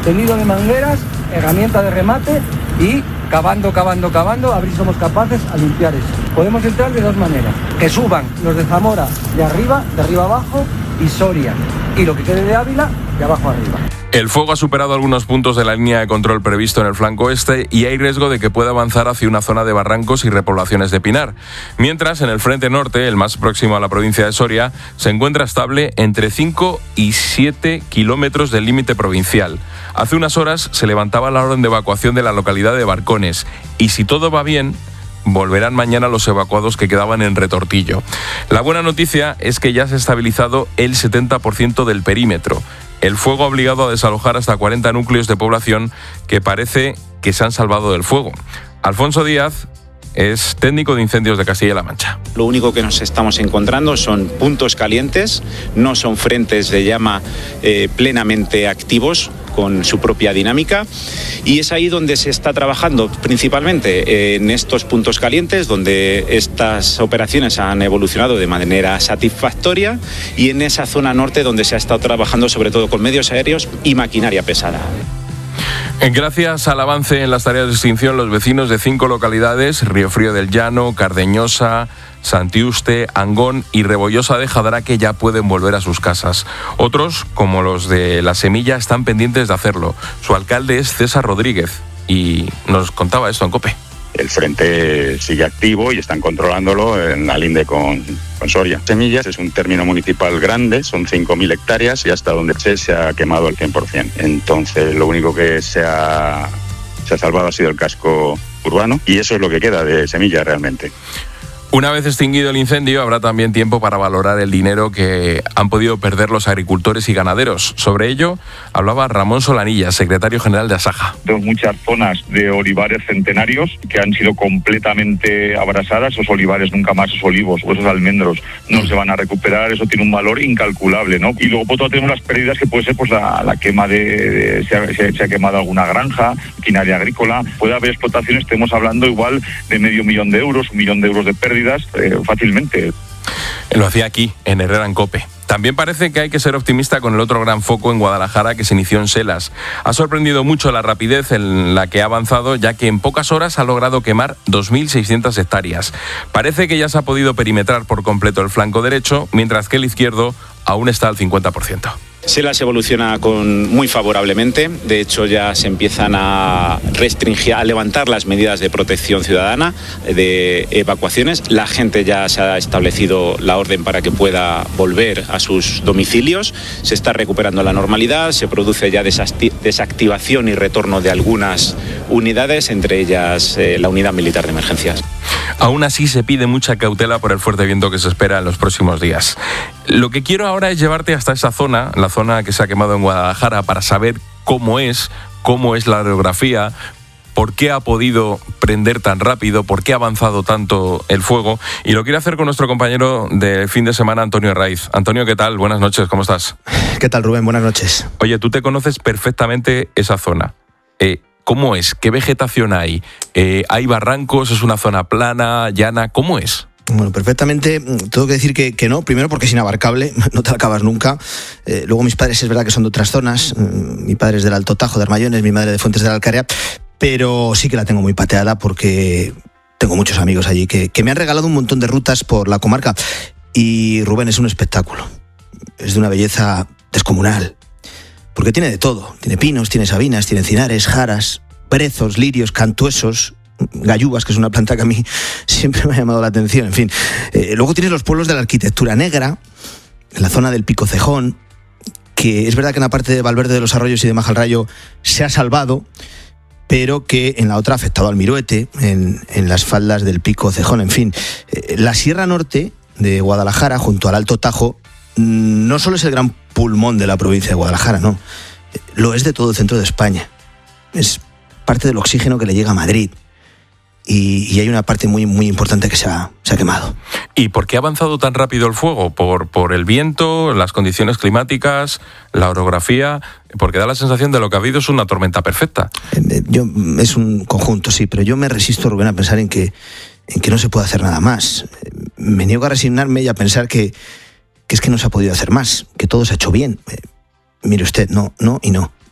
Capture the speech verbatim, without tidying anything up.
tendido de mangueras, herramienta de remate y cavando, cavando, cavando, a ver si somos capaces a limpiar eso. Podemos entrar de dos maneras, que suban los de Zamora de arriba, de arriba abajo, y Soria, y lo que quede de Ávila, de abajo arriba. El fuego ha superado algunos puntos de la línea de control previsto en el flanco este y hay riesgo de que pueda avanzar hacia una zona de barrancos y repoblaciones de pinar. Mientras, en el frente norte, el más próximo a la provincia de Soria, se encuentra estable entre cinco y siete kilómetros del límite provincial. Hace unas horas se levantaba la orden de evacuación de la localidad de Barcones y si todo va bien, volverán mañana los evacuados que quedaban en Retortillo. La buena noticia es que ya se ha estabilizado el setenta por ciento del perímetro. El fuego ha obligado a desalojar hasta cuarenta núcleos de población que parece que se han salvado del fuego. Alfonso Díaz es técnico de incendios de Castilla-La Mancha. Lo único que nos estamos encontrando son puntos calientes, no son frentes de llama eh, plenamente activos con su propia dinámica, y es ahí donde se está trabajando principalmente, en estos puntos calientes, donde estas operaciones han evolucionado de manera satisfactoria, y en esa zona norte donde se ha estado trabajando sobre todo con medios aéreos y maquinaria pesada. Gracias al avance en las tareas de extinción, los vecinos de cinco localidades, Riofrío del Llano, Cardeñosa, Santiuste, Angón y Rebollosa de Jadraque ya pueden volver a sus casas. Otros, como los de La Semilla, están pendientes de hacerlo. Su alcalde es César Rodríguez y nos contaba esto en COPE. El frente sigue activo y están controlándolo en la linde con, con Soria. Semillas es un término municipal grande, son cinco mil hectáreas y hasta donde se, se ha quemado el cien por ciento. Entonces lo único que se ha, se ha salvado ha sido el casco urbano y eso es lo que queda de Semillas realmente. Una vez extinguido el incendio, habrá también tiempo para valorar el dinero que han podido perder los agricultores y ganaderos. Sobre ello hablaba Ramón Solanilla, secretario general de Asaja. Tenemos muchas zonas de olivares centenarios que han sido completamente abrasadas. Esos olivares nunca más, esos olivos o esos almendros no se van a recuperar. Eso tiene un valor incalculable, ¿no? Y luego por otro lado tenemos las pérdidas que puede ser pues la, la quema de, de se, ha, se, se ha quemado alguna granja, maquinaria agrícola. Puede haber explotaciones, estamos hablando igual de medio millón de euros, un millón de euros de pérdidas. Eh, fácilmente. Lo hacía aquí, en Herrera en COPE. También parece que hay que ser optimista con el otro gran foco en Guadalajara que se inició en Selas. Ha sorprendido mucho la rapidez en la que ha avanzado, ya que en pocas horas ha logrado quemar dos mil seiscientas hectáreas. Parece que ya se ha podido perimetrar por completo el flanco derecho, mientras que el izquierdo aún está al cincuenta por ciento. Selas evoluciona con muy favorablemente, de hecho ya se empiezan a restringir, a levantar las medidas de protección ciudadana, de evacuaciones. La gente ya se ha establecido la orden para que pueda volver a sus domicilios, se está recuperando la normalidad, se produce ya desactivación y retorno de algunas unidades, entre ellas eh, la unidad militar de emergencias. Aún así se pide mucha cautela por el fuerte viento que se espera en los próximos días. Lo que quiero ahora es llevarte hasta esa zona, la zona que se ha quemado en Guadalajara, para saber cómo es, cómo es la orografía, por qué ha podido prender tan rápido, por qué ha avanzado tanto el fuego. Y lo quiero hacer con nuestro compañero de fin de semana, Antonio Raiz. Antonio, ¿qué tal? Buenas noches, ¿cómo estás? ¿Qué tal, Rubén? Buenas noches. Oye, tú te conoces perfectamente esa zona. Eh, ¿Cómo es? ¿Qué vegetación hay? Eh, ¿Hay barrancos? ¿Es una zona plana, llana? ¿Cómo es? Bueno, perfectamente. Tengo que decir que, que no. Primero porque es inabarcable, no te acabas nunca. Eh, luego mis padres es verdad que son de otras zonas. Mi padre es del Alto Tajo, de Armayones, mi madre de Fuentes de la Alcarea. Pero sí que la tengo muy pateada porque tengo muchos amigos allí que, que me han regalado un montón de rutas por la comarca. Y Rubén, es un espectáculo. Es de una belleza descomunal. Porque tiene de todo. Tiene pinos, tiene sabinas, tiene encinares, jaras, brezos, lirios, cantuesos, gallubas, que es una planta que a mí siempre me ha llamado la atención. En fin, eh, luego tienes los pueblos de la arquitectura negra, en la zona del Pico Cejón, que es verdad que en la parte de Valverde de los Arroyos y de Majalrayo se ha salvado, pero que en la otra ha afectado al Miruete, en, en las faldas del Pico Cejón. En fin, eh, la Sierra Norte de Guadalajara, junto al Alto Tajo, no solo es el gran pulmón de la provincia de Guadalajara, no, lo es de todo el centro de España. Es parte del oxígeno que le llega a Madrid. Y, y hay una parte muy, muy importante que se ha, se ha quemado. ¿Y por qué ha avanzado tan rápido el fuego? ¿Por, por el viento, las condiciones climáticas, la orografía? Porque da la sensación de lo que ha habido es una tormenta perfecta. Yo, es un conjunto, sí, pero yo me resisto, Rubén, a pensar en que, en que no se puede hacer nada más. Me niego a resignarme y a pensar que, que es que no se ha podido hacer más, que todo se ha hecho bien. Eh, mire usted, no, no y no.